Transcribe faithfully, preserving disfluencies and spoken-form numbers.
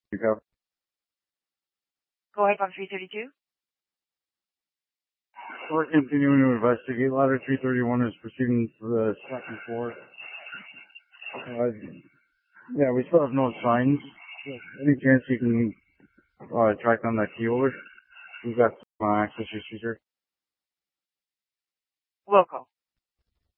Go. Go ahead on three thirty-two. We're continuing to investigate. Ladder three thirty-one is proceeding to the second floor. Uh, yeah, we still have no signs. Any chance you can uh, track down that key holder? We've got some uh, access issues here. Will call.